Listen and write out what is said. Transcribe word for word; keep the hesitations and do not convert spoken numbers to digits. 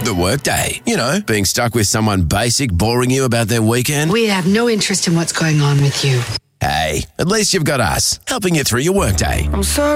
The workday. You know, being stuck with someone basic boring you about their weekend. We have no interest in what's going on with you. Hey, at least you've got us, helping you through your workday. I'm sorry.